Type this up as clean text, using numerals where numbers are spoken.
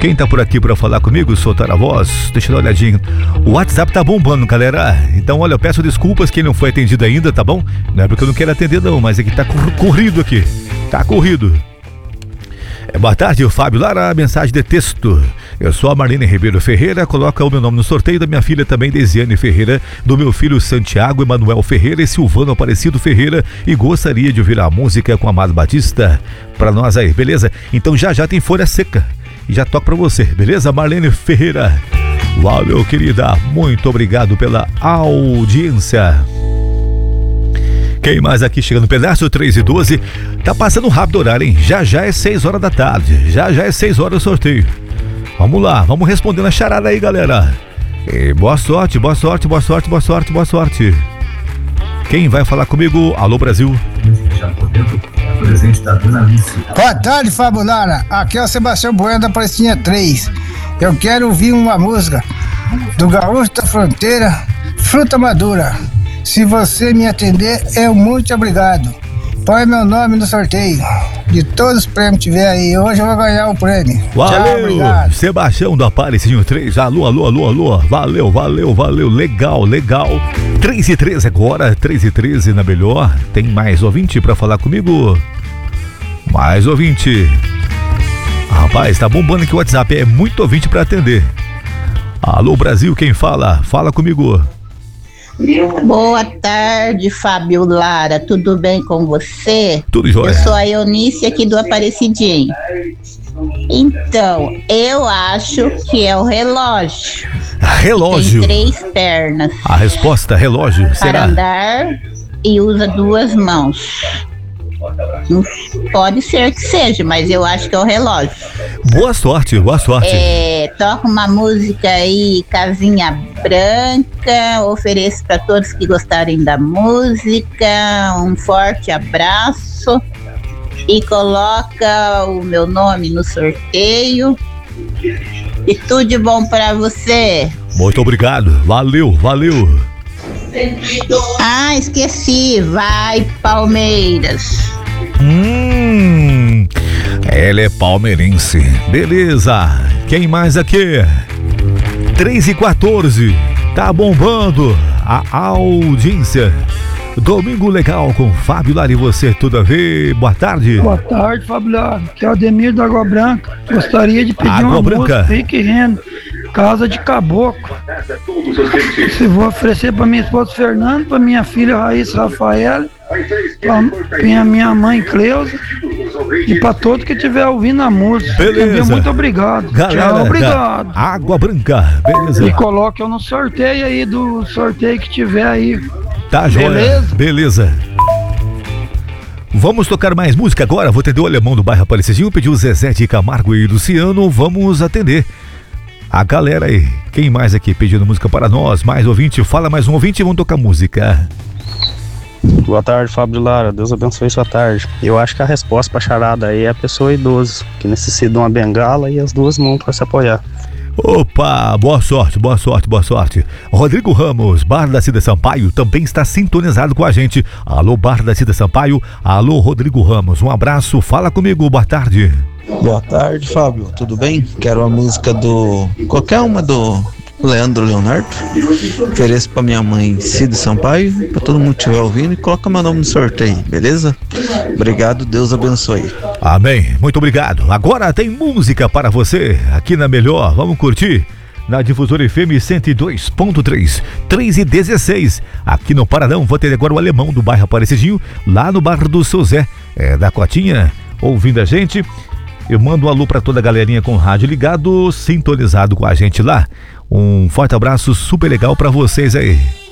Quem tá por aqui pra falar comigo, soltar a voz? Deixa eu dar uma olhadinha. O WhatsApp tá bombando, galera. Então, olha, eu peço desculpas quem não foi atendido ainda, tá bom? Não é porque eu não quero atender não, mas é que tá corrido aqui. Tá corrido. Boa tarde, o Fábio Lara, mensagem de texto. Eu sou a Marlene Ribeiro Ferreira, coloca o meu nome no sorteio da minha filha também, Desiane Ferreira, do meu filho Santiago Emanuel Ferreira e Silvano Aparecido Ferreira, e gostaria de ouvir a música com Amado Batista pra nós aí, beleza? Então já tem folha seca e já toco pra você, beleza, Marlene Ferreira? Valeu, querida, muito obrigado pela audiência. Quem mais aqui chegando no pedaço? 3h12. Tá passando rápido o horário, hein? Já é 6 horas da tarde. Já é 6 horas o sorteio. Vamos lá, vamos respondendo a charada aí, galera. E boa sorte. Quem vai falar comigo? Alô, Brasil. Boa tarde, Fábio Lara. Aqui é o Sebastião Bueno da Palestina 3. Eu quero ouvir uma música do Gaúcho da Fronteira, Fruta Madura. Se você me atender, eu muito obrigado. Põe meu nome no sorteio de todos os prêmios que tiver aí. Hoje eu vou ganhar o prêmio. Valeu, tchau, obrigado. Sebastião do Aparecidinho 3. Alô. Valeu. Legal. 3h13 agora, 3h13 na melhor. Tem mais ouvinte pra falar comigo? Mais ouvinte. Rapaz, tá bombando aqui o WhatsApp. É muito ouvinte pra atender. Alô, Brasil, quem fala? Fala comigo. Boa tarde, Fábio Lara, tudo bem com você? Tudo jóia. Eu sou a Eunice aqui do Aparecidinho. Então, eu acho que é o relógio. Relógio? Tem 3 pernas. A resposta, relógio, para será? andar e usa 2 mãos. Não pode ser que seja, mas eu acho que é o relógio. Boa sorte. Toca uma música aí, Casinha Branca. Ofereço para todos que gostarem da música. Um forte abraço. E coloca o meu nome no sorteio. E tudo de bom para você. Muito obrigado. Valeu. Ah, esqueci. Vai, Palmeiras. Ela é palmeirense. Beleza. Quem mais aqui? 3h14. Tá bombando a audiência. Domingo legal com Fábio Lara e você, tudo a ver? Boa tarde. Boa tarde, Fábio Lara. Aqui é o Ademir da Água Branca. Gostaria de pedir Água uma Branca. música Rick Rendo, Casa de Caboclo. Se vou oferecer para minha esposa Fernanda, para minha filha Raíssa Rafaela, para minha mãe Cleusa e para todos que estiver ouvindo a música. Beleza. Entendeu? Muito obrigado. Galera, tchau, obrigado. Água Branca, beleza. E coloque eu no sorteio aí, do sorteio que tiver aí. Tá jóia. Beleza. Vamos tocar mais música agora. Vou atender o alemão do bairro Aparecidinho. Pediu Zezé de Camargo e Luciano. Vamos atender a galera aí. Quem mais aqui pedindo música para nós? Mais ouvinte? Fala mais um ouvinte e vamos tocar música. Boa tarde, Fábio Lara. Deus abençoe sua tarde. Eu acho que a resposta pra charada aí é a pessoa idosa, que necessita de uma bengala e as 2 mãos para se apoiar. Opa, boa sorte. Rodrigo Ramos, Bar da Cida Sampaio, também está sintonizado com a gente. Alô, Bar da Cida Sampaio. Alô, Rodrigo Ramos, um abraço, fala comigo, boa tarde. Boa tarde, Fábio, tudo bem? Quero a música qualquer uma do Leandro Leonardo. Ofereço pra minha mãe Cida Sampaio, pra todo mundo que estiver ouvindo, e coloca meu nome no sorteio, beleza? Obrigado, Deus abençoe. Amém, muito obrigado. Agora tem música para você aqui na Melhor, vamos curtir? Na Difusora FM 102.3, 3h16. Aqui no Paradão, vou ter agora o alemão do bairro Aparecidinho, lá no bairro do Seu Zé, da Cotinha, ouvindo a gente. Eu mando um alô para toda a galerinha com o rádio ligado, sintonizado com a gente lá. Um forte abraço super legal para vocês aí.